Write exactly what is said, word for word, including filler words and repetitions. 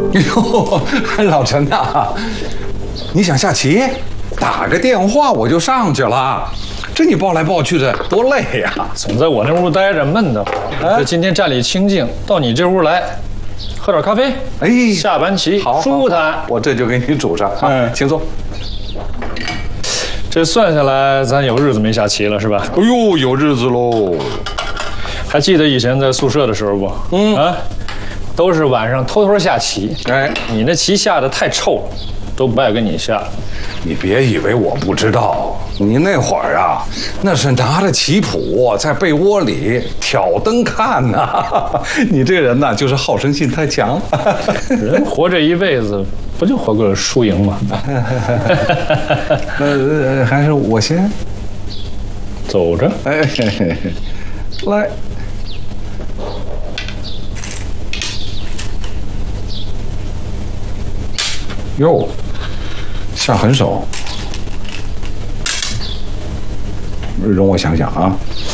哎呦，老陈呐，你想下棋？打个电话我就上去了。这你抱来抱去的多累呀！ 总在我那屋待着闷得慌。这今天站里清静，到你这屋来，喝点咖啡。 哎， 下盘棋好， 舒坦。 我这就给你煮上。嗯，请坐。 这算下来，咱有日子没下棋了，是吧？ 哎呦，有日子喽！ 还记得以前在宿舍的时候不？嗯啊，都是晚上偷偷下棋。哎，你那棋下的太臭了，都不爱跟你下。 你别以为我不知道，你那会儿啊，那是拿着棋谱在被窝里挑灯看呐。你这个人呐，就是好胜心太强。 人活这一辈子，不就活个输赢吗？ 呃，还是我先走着。 哎，来。哟，下狠手，容我想想啊。